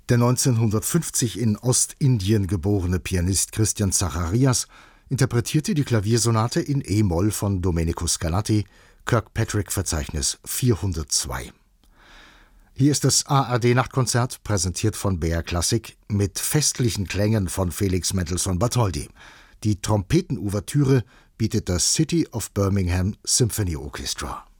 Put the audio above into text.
Der 1950 in Ostindien geborene Pianist Christian Zacharias interpretierte die Klaviersonate in e-Moll von Domenico Scarlatti, Kirkpatrick-Verzeichnis 402. Hier ist das ARD-Nachtkonzert, präsentiert von BR Classic, mit festlichen Klängen von Felix Mendelssohn-Bartholdy. Die Trompetenouvertüre bietet das City of Birmingham Symphony Orchestra.